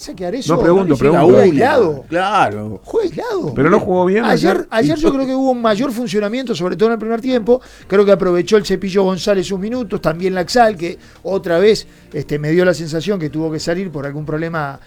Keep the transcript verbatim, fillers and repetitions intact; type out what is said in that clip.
pasa que Arezzo No, pregunto, no pregunto. juega aislado. Claro. Juega aislado. Pero no jugó bien. Ayer, ayer yo creo que hubo un mayor funcionamiento, sobre todo en el primer tiempo. Creo que aprovechó el Cepillo González sus minutos, también Laxal, que otra vez este, me dio la sensación que tuvo que salir por algún problema